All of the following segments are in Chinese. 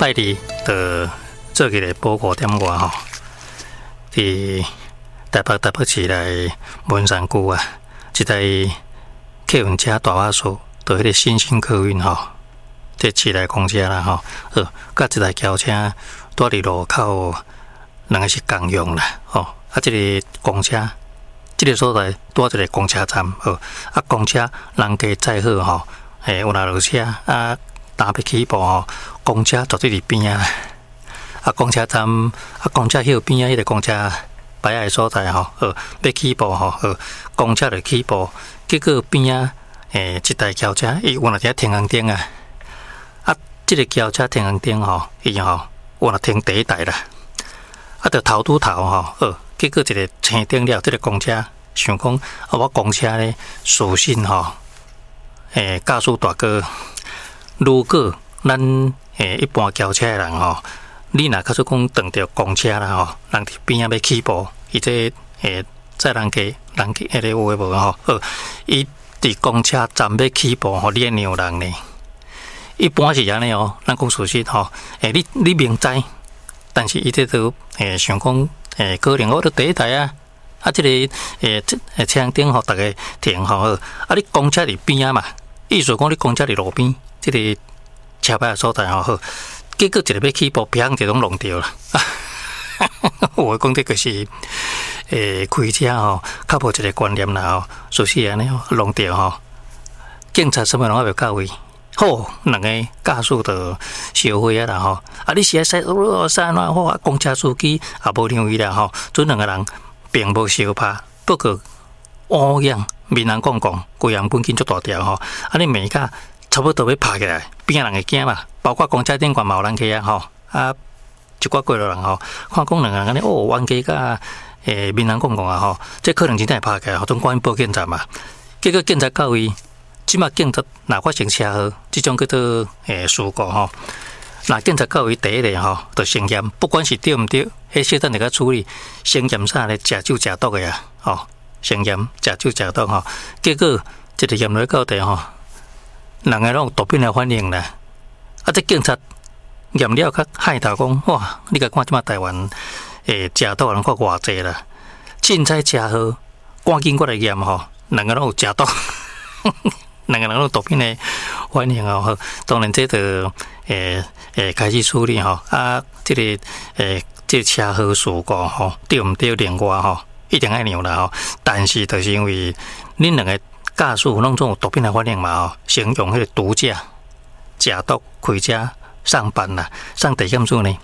带你的做起来保5点外吼，伫台北市内文山区啊，一台客运车大巴士，就迄个新兴客运吼，这市内公车啦吼，甲一台轿车住伫路口，两个是共用啦吼，啊，这个公车。这个所在多一个公车站，公车人家载好吼，有若落车啊，打要起步吼，公车绝对伫边啊，公车站公车迄边迄个公车摆的所在吼，要起步吼，公车就起步，结果边一台轿车伊有若伫停红灯啊，这个轿车停红灯吼，伊吼有若停第一台啦，就头拄头吼，结果一个青灯了，这个公车想讲，我公车咧，属性吼，驾驶大哥，如果咱一般轿车的人吼，你若假说讲撞到公车啦吼，人伫边仔要起步，伊这载人家迄个有诶无吼，伊伫公车站要起步吼，你让人呢？一般是安尼哦，咱讲属实吼，你明知，但是伊这都想讲。可能我伫第一台啊，这个车顶吼，大家停吼，你公车伫边啊嘛，意思讲你公车伫路边，这个车牌所在吼，结果一个要起步，砰就拢弄掉了。我讲这个是开车吼，较无一个观念啦吼，属实安尼吼，弄掉吼，警察什么拢还袂到位。好，两个驾驶就烧火啊啦吼，你是使安怎好？公车司机也无让伊啦吼，准两个人并无相拍，不过乌样面人讲，规人本金足大条吼，你每架差不多要拍起来，边人会惊嘛？包括公车顶管嘛有人去啊吼，一寡过路人吼，看讲两个人安尼冤家甲面人讲啊吼，这可能真正会拍起来，总赶紧报警察嘛，结果警察到位。即马警察若发生车祸，即种叫做事故吼，若警察到位第一个吼，就先验，不管是对毋对，迄小等下个处理，先验啥咧？食酒食毒个啊，吼，先验食酒食毒吼，结果一个验落到底吼，人个拢有毒品的反应啦。这警察验了较害头讲，哇！你甲看即马台湾食毒人看偌济啦，凊彩车祸，赶紧过来验吼，人个拢有食毒。两个人都毒品的反应哦，当然这个开始处理吼，这个这车祸事故吼，对毋对？另外吼，一定爱让啦吼，但是就是因为恁两个驾驶拢总有毒品的反应嘛吼，先用迄个毒驾食毒开车上班啦，上地检署呢。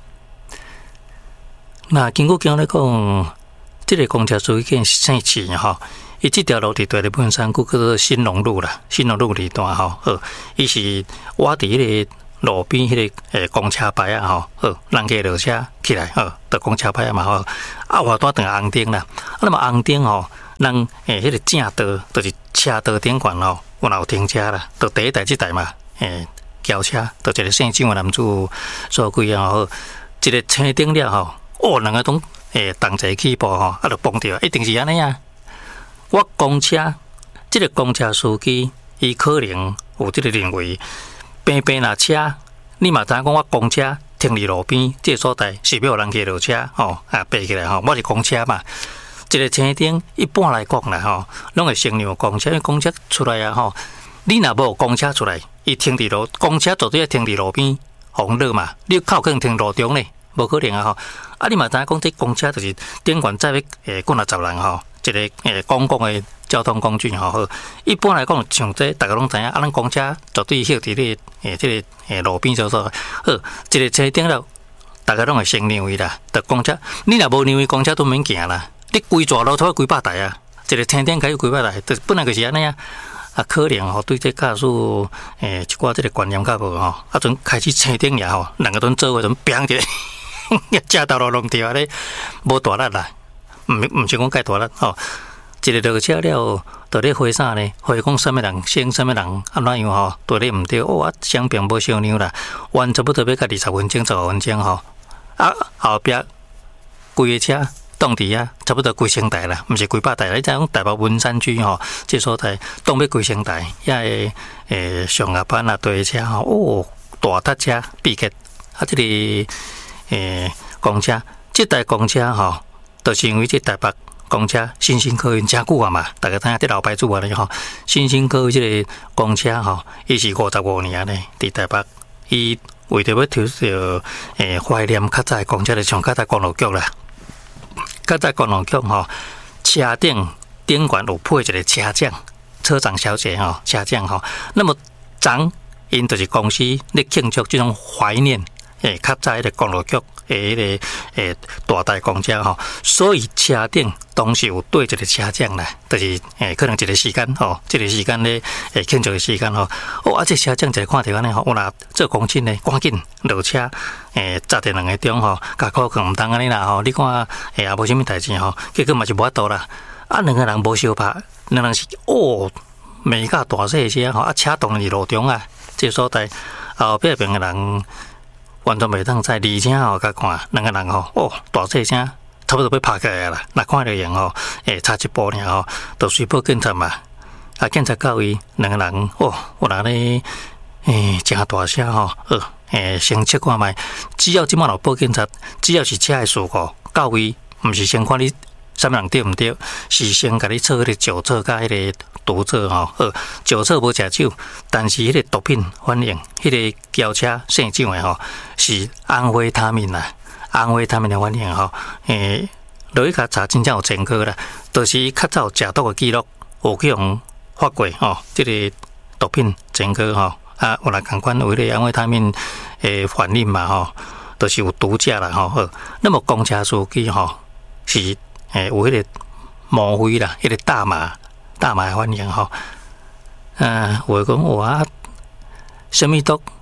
那经过讲咧讲，这个公车司机姓钱吼。伊这条路伫大日本山区叫做新隆路啦，新隆路二段吼，伊是我伫迄个路边迄个公车牌啊吼，人家落车起来，就公车牌啊嘛吼，外段等红灯啦，那么红灯吼，人迄个正道就是车道顶管吼，有停车啦，就第一台这台嘛，轿车，就一个姓蒋的男子所开啊吼，一个青灯了吼，两个拢同齐起步吼，就碰着，一定是安尼啊。我公车，这个公车司机，伊可能有这个认为，边若车，你嘛知影讲我公车停伫路边，这个所在是要人家落车吼，爬起来吼，我是公车嘛。一个青灯一般来讲啦吼，拢会先让公车，因为公车出来啊吼，你若无公车出来，伊停伫路，公车绝对要停伫路边，红绿嘛，你靠可能停路中呢，无可能啊吼。你嘛知影讲这公车就是顶管载要几60人吼。一个公共的交通工具吼，一般来讲，像这大家拢知影，咱公车绝对歇伫咧这个路边所，一个车顶了，大家拢会先让伊啦。着公车，你若无让伊，公车都免行啦。你规座路头几百台啊，一个车顶开有几百台，本来就是安尼啊。可能吼对这驾驶一寡这个观念较无吼，阵开始车顶也吼，两个都做伙，阵砰一个，车头路弄掉咧，无大力啦。唔是讲介大力吼，一个落车了，到底回啥呢？回讲什么人先，什么人安怎样吼？到底唔对，相并无相让啦，完差不多要甲20分钟、15分钟吼。后壁规个车挡伫啊，差不多几千台啦，唔是几百台啦。你知影台北文山区吼，这所在挡要几千台，遐个上下班啊，对车吼，大塞车闭结。 这个公车，这台公车吼，就是因为这台北公车新兴客运真久啊嘛，大家知影这老牌子啊咧吼，新兴客运这个公车吼，伊是55年咧，伫台北，伊为着要抽着怀念较早公车，就像较早公路局啦，较早公路局吼，车顶管有配一个车长。车长小姐哈，车长哈，那么长因就是公司咧庆祝这种怀念较早的公路局大台公车哈，所以车顶当时有对一个车长啦，就是可能一个时间吼，这个时间咧庆祝的时间吼，这车长就看到安尼吼，我若做公司呢，赶紧落车早点2个钟吼，甲考卷唔当安尼啦吼，你看也无啥物代志吼，结果嘛是无法度啦。2个人无相拍，2人是美甲大细车吼，车当然是路中啊，这所在后壁边个人完全袂当在，而且吼，甲看2个人吼，大细车差不多要拍起来啦，若看到人吼，差一步尔吼，就随报警察嘛，警察到伊2个人我若咧真大声吼，先测看卖，只要即马有报警察，只要是车的事故，到伊毋是先看你。啥人对毋对？是先甲你测迄个酒测甲迄个毒测吼，酒测无食酒，但是迄个毒品反应，迄个轿车姓蒋的吼是安非他命啦，安非他命的反应吼，落去甲查真正有前科啦，就是伊较早有食毒的记录，有去用发过吼，即个毒品前科吼，有来共款有迄个安非他命的反应嘛吼，就是有毒驾啦吼，那么公车司机吼是。有迄个莫非啦，迄个大麻的反应吼，话讲哇，什么毒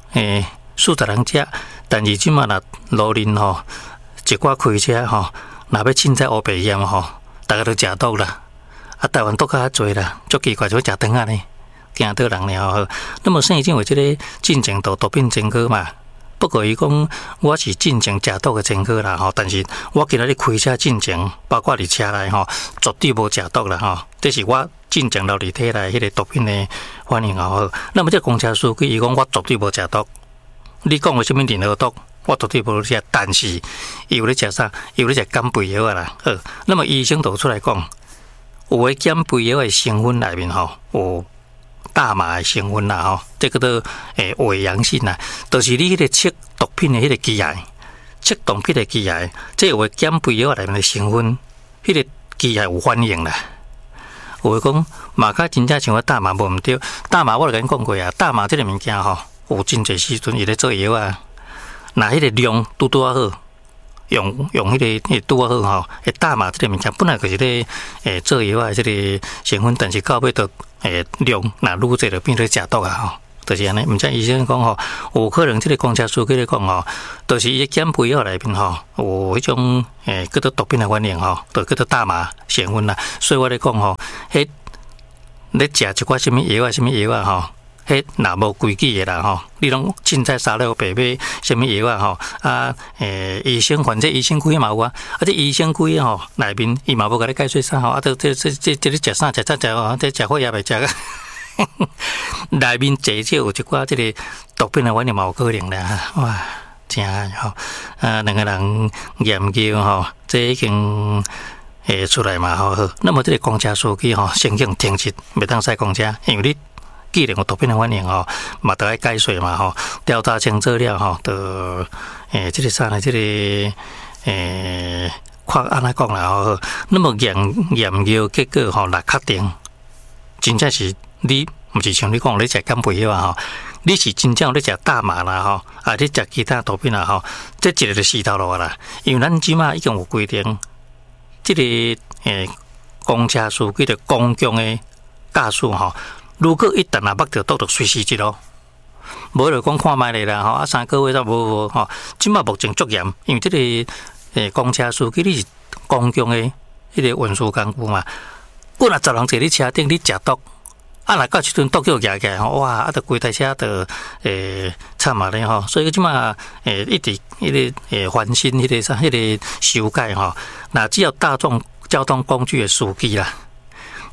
40人食，但是即马若路人吼，一寡开车吼，若要凊彩乌白烟吼，大家都食毒啦，台湾毒较侪啦，足奇怪就食肠啊呢，惊到人了吼。那么现今为即个进前度毒品前科嘛。不过伊讲我是进前食毒的前科啦吼，但是我今仔日开车进前，包括伫车内吼，绝对无食毒啦吼。这是我进前流入体内迄个毒品的反应吼。那么这公车司机伊讲我绝对无食毒，你讲为什么任何毒，我绝对无食，但是伊有咧食啥？伊有咧食减肥药啊啦。那么医生就出来讲，有诶减肥药的成分内面吼有。大麻的成分啦吼，这个都伪阳性啦，就是你迄个测毒品的迄个机械，测毒品的机械，这有减肥药内面的成分，迄个机械有反应啦。有讲嘛，甲真正像我大麻无毋对，大麻我就甲你讲过啊，大麻这个物件吼，有真侪时阵伊咧做药啊，那迄个量拄啊好。用迄个拄啊好吼，大麻这个物件本来就是咧做药啊，这个成分，但是到尾都量若愈侪就变做食毒啊吼，就是安尼。毋像医生讲吼，有可能这个公车司机咧讲吼，就是伊减肥药内面吼有迄种叫做毒品的反应吼，就叫做大麻成分啦。所以我咧讲吼，迄咧食一寡什么药啊吼。迄若无规矩的啦吼，你拢凊彩杀了白买什么药啊吼医生反正医生规嘛有啊，这医生规吼内面伊嘛无甲你解说啥吼，这你食啥食吼，这食好也袂食啊，内面至少有一寡这个毒品的反应嘛有可能啦，哇，真吼2个人研究吼，这已经出来嘛吼，那么这个公车司机吼，申请停职，袂当驶公车，因为你。既然有毒品的反应吼，嘛得爱解说嘛吼，调查清楚了吼，就这个啥呢？这个看安怎讲啦吼，那么研究结果吼，来确定，真正是你毋是像你讲你食减肥药啊吼，你是真正咧食大麻啦吼，你食其他毒品啦吼，这一个就死头路啦，因为咱即马已经有规定，这个公车司机的公共的驾驶吼。如果一旦捌着毒，就随时一咯。无就讲看卖咧啦吼，3个月才无吼。即马目前足严，因为这个公车司机你是公共的迄个运输工具嘛。本来10人坐你车顶，你食毒，若到时阵毒叫举起来吼，哇，着规台车着惨啊咧吼。所以即马一直迄个翻新迄个啥，迄个修改吼。那只要大众交通工具的司机啦，你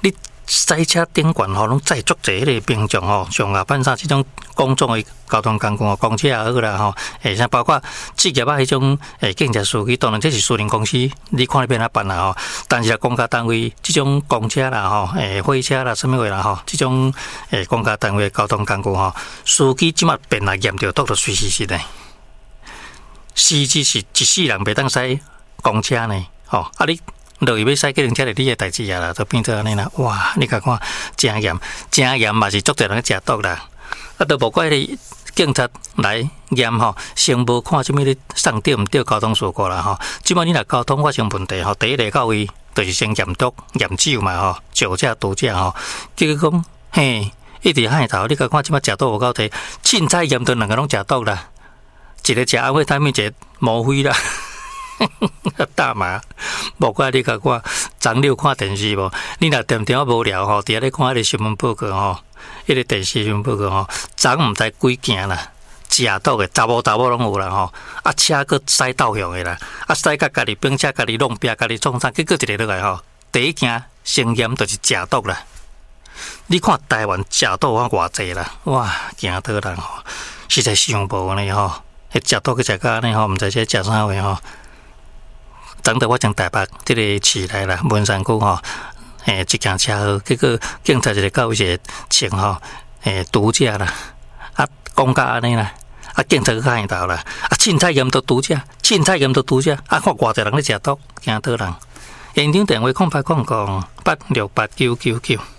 塞车顶管吼，拢载足侪个民众吼，上下半山即种公众的交通工具吼，公车也好啦吼，像包括职业啊迄种警察司机，当然这是私人公司，你看你变哪办啦吼。但是公家单位即种公车啦吼，火车啦，什么话啦吼，即种公家单位的交通工具吼，司机即马变来验着督就随时的，司机是一世人袂当驶公车呢，吼啊你。落去要驶计程车是你的代志啊啦，就变做安尼啦。哇，你甲看真严，真严嘛是足侪人去食毒啦。啊，都无怪你警察来验吼，先无看什么你送对毋对交通事故啦吼。即摆你若交通发生问题吼，第一个到位就是先验毒、验酒嘛吼，酒驾、毒驾吼。结果讲嘿，一直海头，你甲看即摆食毒有够多，凊彩验到两个拢食毒啦，一个食安慰他们一个毛灰啦。大麻，无怪你甲我昨日看电视无？你若点点无聊吼，伫遐咧看迄个新闻报告吼，迄个电视新闻报告吼，昨毋知几件啦，食毒的查某拢有啦吼，啊车佫驶倒向的啦，啊驶甲家己并且家己弄壁，家己创啥，结果一个落来吼，第一件先验就是食毒啦。你看台湾食毒啊偌济啦，哇，惊倒人吼，实在想无安尼吼，迄食毒去食到安尼吼，毋知这食啥货吼。昨到我从台北这个市内啦，文山区吼，一件车祸，结果警察一个到一个穿吼，毒驾啦，啊，讲甲安尼啦，啊，警察去看头啦，啊，凊彩验到毒驾，凊彩验到毒驾，啊，看偌济人咧食毒，惊倒人。现场电话0800868999。